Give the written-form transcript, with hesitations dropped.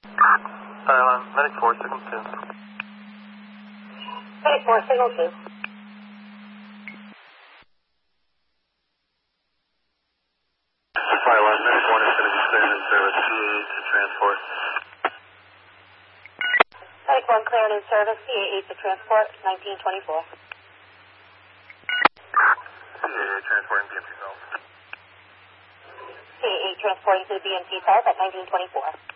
Medic 4, signal 2. Medic 4, signal 2. Fire line, Medic 1 is going to be cleared in service, CA8 to transport. Medic 1 cleared in service, CA8 to transport, 1924. CA8 transporting BMT cells. CA8 transporting to the BMT cells at 1924.